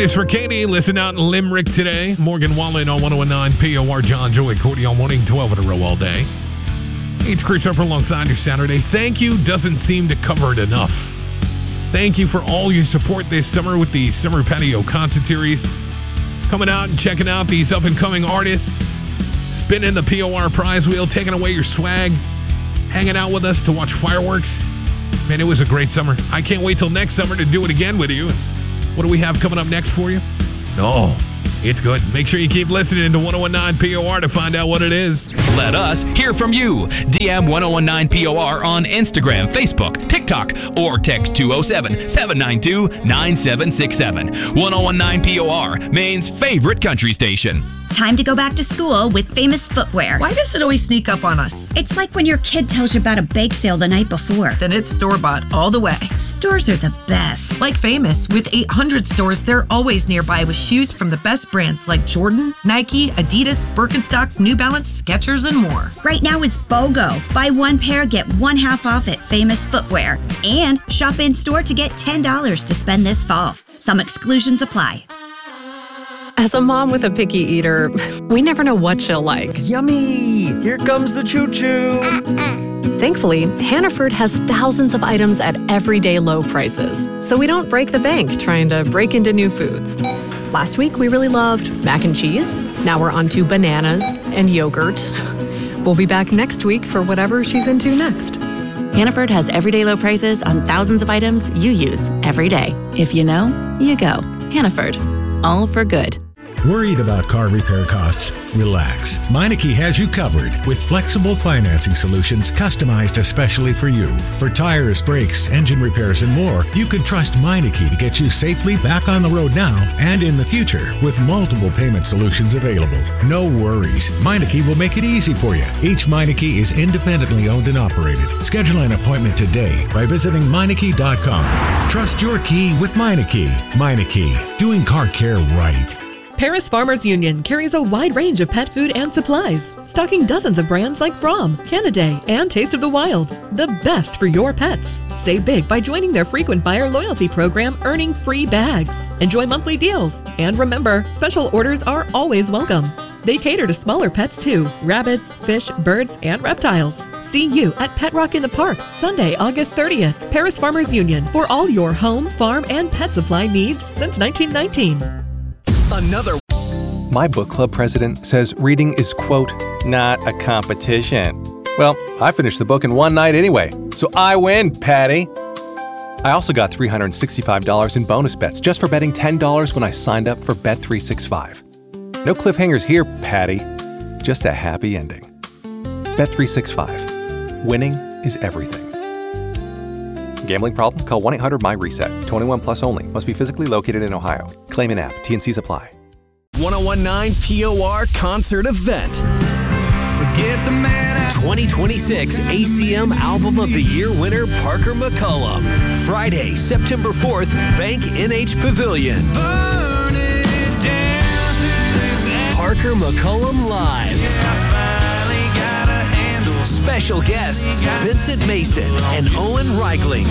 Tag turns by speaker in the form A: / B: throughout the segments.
A: is for Katie. Listen out in Limerick today. Morgan Wallen on 101.9 POR. John Joey Cordy on morning 12 in a row all day. It's Chris Harper alongside your Saturday. Thank you doesn't seem to cover it enough. Thank you for all your support this summer with the Summer Patio Concert Series. Coming out and checking out these up-and-coming artists. Spinning the POR prize wheel, taking away your swag. Hanging out with us to watch fireworks. Man, it was a great summer. I can't wait till next summer to do it again with you. What do we have coming up next for you? Oh, it's good. Make sure you keep listening to 101.9 POR to find out what it is.
B: Let us hear from you. DM 101.9 POR on Instagram, Facebook, TikTok, or text 207-792-9767. 101.9 POR, Maine's favorite country station.
C: Time to go back to school with Famous Footwear.
D: Why does it always sneak up on us?
C: It's like when your kid tells you about a bake sale the night before.
D: Then it's store-bought all the way.
C: Stores are the best.
D: Like Famous, with 800 stores, they're always nearby with shoes from the best brands like Jordan, Nike, Adidas, Birkenstock, New Balance, Skechers, and more.
C: Right now it's BOGO. Buy one pair, get one half off at Famous Footwear. And shop in-store to get $10 to spend this fall. Some exclusions apply.
E: As a mom with a picky eater, we never know what she'll like.
F: Yummy! Here comes the choo-choo!
E: Thankfully, Hannaford has thousands of items at everyday low prices, so we don't break the bank trying to break into new foods. Last week, we really loved mac and cheese. Now we're on to bananas and yogurt. We'll be back next week for whatever she's into next.
G: Hannaford has everyday low prices on thousands of items you use every day. If you know, you go. Hannaford. All for good.
H: Worried about car repair costs? Relax. Meineke has you covered with flexible financing solutions customized especially for you. For tires, brakes, engine repairs, and more, you can trust Meineke to get you safely back on the road now and in the future with multiple payment solutions available. No worries. Meineke will make it easy for you. Each Meineke is independently owned and operated. Schedule an appointment today by visiting Meineke.com. Trust your key with Meineke. Meineke, doing car care right.
I: Paris Farmers Union carries a wide range of pet food and supplies, stocking dozens of brands like Fromm, Canaday, and Taste of the Wild. The best for your pets. Save big by joining their frequent buyer loyalty program, earning free bags. Enjoy monthly deals. And remember, special orders are always welcome. They cater to smaller pets too, rabbits, fish, birds, and reptiles. See you at Pet Rock in the Park, Sunday, August 30th. Paris Farmers Union, for all your home, farm, and pet supply needs since 1919.
J: My book club president says reading is, quote, not a competition. Well, I finished the book in one night anyway, so I win, Patty. I also got $365 in bonus bets just for betting $10 when I signed up for Bet365. No cliffhangers here, Patty. Just a happy ending. Bet365. Winning is everything. Gambling problem? Call 1-800-MY-RESET. 21 plus only. Must be physically located in Ohio. Claim in app. T&Cs apply.
K: 101.9 POR concert event.
L: Forget the man.
K: 2026 ACM Album of the Year winner Parker McCollum. Friday, September 4th, Bank NH Pavilion.
L: Burn it down to this.
K: Parker McCollum Live. Special guests Vincent Mason and Owen Reigling.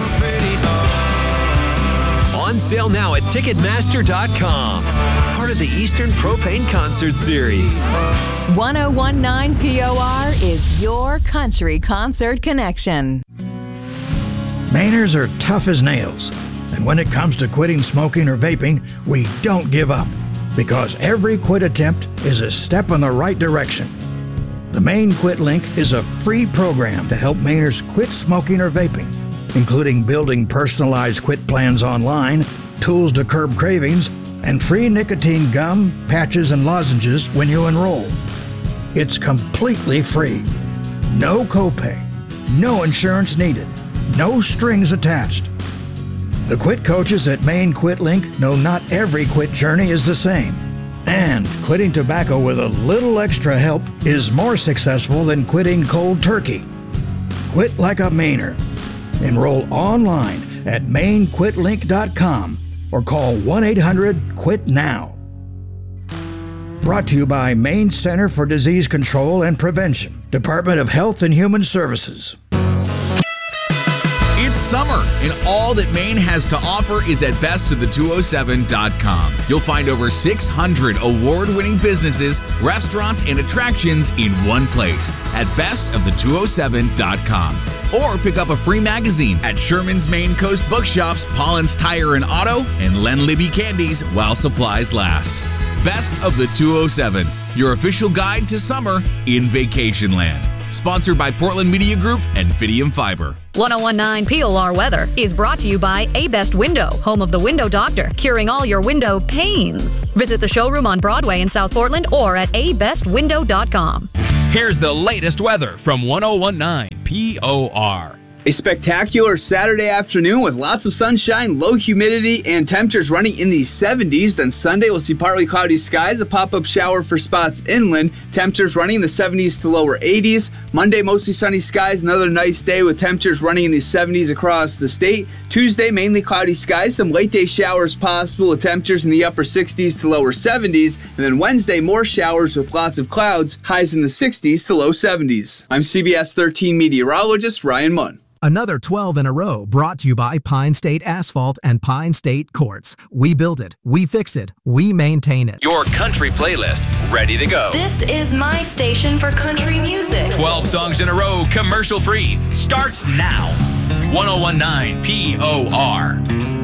K: On sale now at Ticketmaster.com. Part of the Eastern Propane Concert Series.
M: 101.9 POR is your country concert connection.
N: Mainers are tough as nails. And when it comes to quitting smoking or vaping, we don't give up. Because every quit attempt is a step in the right direction. The Maine Quit Link is a free program to help Mainers quit smoking or vaping, including building personalized quit plans online, tools to curb cravings, and free nicotine gum, patches, and lozenges when you enroll. It's completely free. No copay, no insurance needed, no strings attached. The quit coaches at Maine Quit Link know not every quit journey is the same. And quitting tobacco with a little extra help is more successful than quitting cold turkey. Quit like a Mainer. Enroll online at MaineQuitLink.com or call 1-800-QUIT-NOW. Brought to you by Maine Center for Disease Control and Prevention, Department of Health and Human Services.
K: It's
O: summer, and all that Maine has to offer is at bestofthe207.com. You'll find over 600 award-winning businesses, restaurants, and attractions in one place at bestofthe207.com. Or pick up a free magazine at Sherman's Maine Coast Bookshops, Pollen's Tire and Auto, and Len Libby Candies while supplies last. Best of the 207, your official guide to summer in Vacationland. Sponsored by Portland Media Group and Fidium Fiber.
P: 1019 POR Weather is brought to you by A-Best Window, home of the Window Doctor, curing all your window pains. Visit the showroom on Broadway in South Portland or at abestwindow.com.
B: Here's the latest weather from 1019 POR.
Q: A spectacular Saturday afternoon with lots of sunshine, low humidity, and temperatures running in the 70s. Then Sunday, we'll see partly cloudy skies, a pop-up shower for spots inland. Temperatures running in the 70s to lower 80s. Monday, mostly sunny skies, another nice day with temperatures running in the 70s across the state. Tuesday, mainly cloudy skies, some late-day showers possible with temperatures in the upper 60s to lower 70s. And then Wednesday, more showers with lots of clouds, highs in the 60s to low 70s. I'm CBS 13 meteorologist Ryan Munn.
R: Another 12 in a row brought to you by Pine State Asphalt and Pine State Quartz. We build it, we fix it, we maintain it.
B: Your country playlist, ready to go.
S: This is my station for country music.
B: 12 songs in a row, commercial free, starts now. 1019 POR.